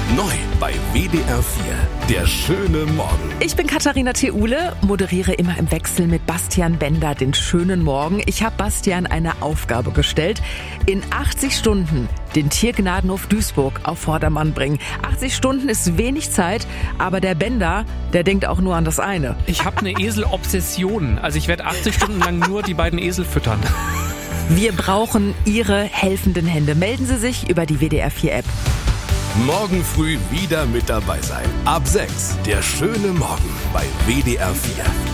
Neu bei WDR 4, der schöne Morgen. Ich bin Katharina Theule, moderiere immer im Wechsel mit Bastian Bender den schönen Morgen. Ich habe Bastian eine Aufgabe gestellt. In 80 Stunden den Tiergnadenhof Duisburg auf Vordermann bringen. 80 Stunden ist wenig Zeit, aber der Bender, der denkt auch nur an das eine. Ich habe eine Eselobsession. Also ich werde 80 Stunden lang nur die beiden Esel füttern. Wir brauchen Ihre helfenden Hände. Melden Sie sich über die WDR 4 App. Morgen früh wieder mit dabei sein. Ab 6, der schöne Morgen bei WDR 4.